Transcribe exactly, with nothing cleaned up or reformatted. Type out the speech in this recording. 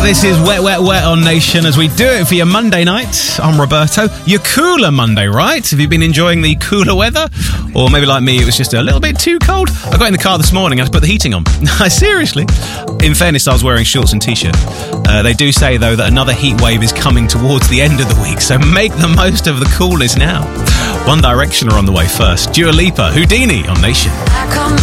This is Wet, Wet, Wet on Nation as we do it for your Monday night. I'm Roberto. Your cooler Monday, right? Have you been enjoying the cooler weather? Or maybe like me, it was just a little bit too cold? I got in the car this morning, I had to put the heating on. Seriously. In fairness, I was wearing shorts and t-shirt. Uh, they do say, though, that another heat wave is coming towards the end of the week, so make the most of the coolness now. One Direction are on the way first. Dua Lipa, Houdini on Nation. I come